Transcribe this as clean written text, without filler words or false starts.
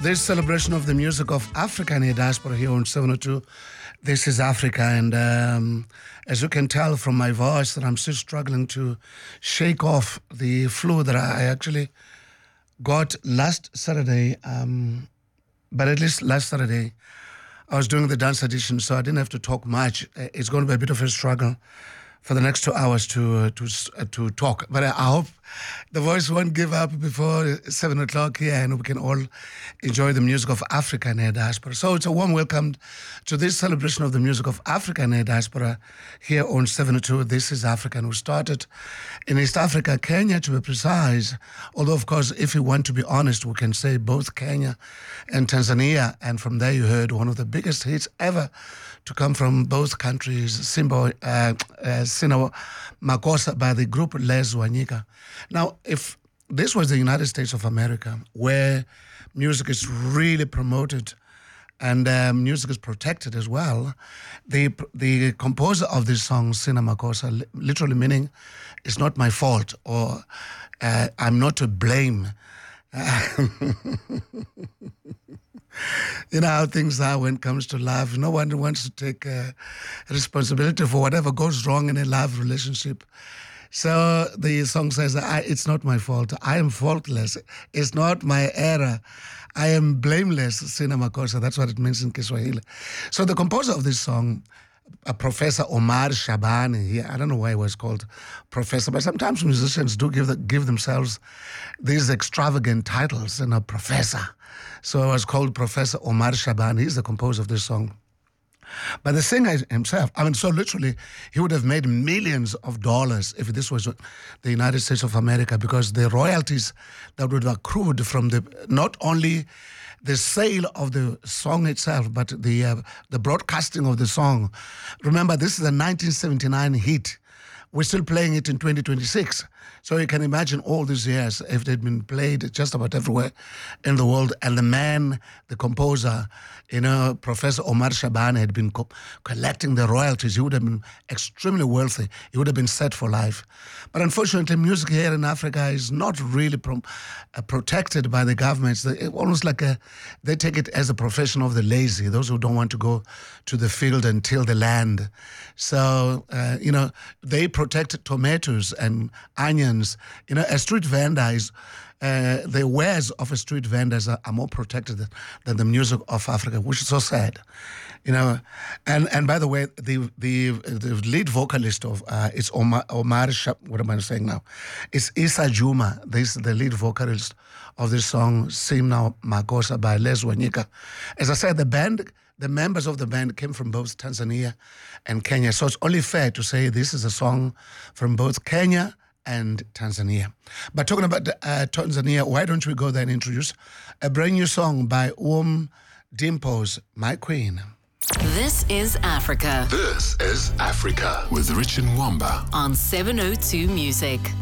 this celebration of the music of Africa and diaspora here on 702. This is Africa, and as you can tell from my voice that I'm still struggling to shake off the flu that I actually got last Saturday. But at least last Saturday, I was doing the dance edition, so I didn't have to talk much. It's going to be a bit of a struggle for the next 2 hours to talk. But I hope the voice won't give up before 7 o'clock here, and we can all enjoy the music of Africa and her diaspora. So it's a warm welcome to this celebration of the music of Africa and her diaspora here on 702. This is Africa, and we started in East Africa, Kenya to be precise. Although, of course, if you want to be honest, we can say both Kenya and Tanzania. And from there you heard one of the biggest hits ever to come from both countries, Sina Makosa by the group Les Wanyika. Now, if this was the United States of America, where music is really promoted and music is protected as well, the composer of this song, Sina Makosa, literally meaning it's not my fault, or I'm not to blame. You know how things are when it comes to love. No one wants to take responsibility for whatever goes wrong in a love relationship. So the song says, it's not my fault. I am faultless. It's not my error. I am blameless, Sina Makosa. That's what it means in Kiswahili. So the composer of this song, Professor Omar Shabani here. I don't know why he was called professor, but sometimes musicians do give themselves these extravagant titles, professor. So I was called Professor Omar Shabani. He's the composer of this song. But the singer himself, so literally, he would have made millions of dollars if this was the United States of America, because the royalties that would have accrued from not only the sale of the song itself, but the broadcasting of the song. Remember, this is a 1979 hit. We're still playing it in 2026. So you can imagine all these years if they'd been played just about everywhere in the world. And the man, the composer, Professor Omar Shabani had been collecting the royalties. He would have been extremely wealthy. He would have been set for life. But unfortunately, music here in Africa is not really protected by the governments. Almost like they take it as a profession of the lazy, those who don't want to go to the field and till the land. So, they protect tomatoes and onions. A street vendor is, the wares of a street vendors are more protected than the music of Africa, which is so sad. And by the way, the lead vocalist of it's Omar what am I saying now? It's Issa Juma. This is the lead vocalist of this song, Sina Makosa by Les Wanyika. As I said, the members of the band came from both Tanzania and Kenya. So it's only fair to say this is a song from both Kenya and Tanzania. But talking about Tanzania, why don't we go there and introduce a brand new song by Dimples, My Queen. This is Africa. This is Africa. With Rich and Wamba. On 702 Music.